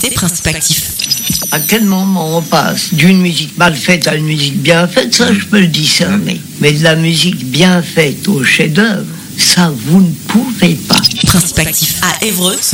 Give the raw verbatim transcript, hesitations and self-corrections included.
C'est Principe Actif. À quel moment on passe d'une musique mal faite à une musique bien faite, ça je peux le discerner. Mais de la musique bien faite au chef-d'œuvre, ça vous ne pouvez pas. Principe Actif à Évreux.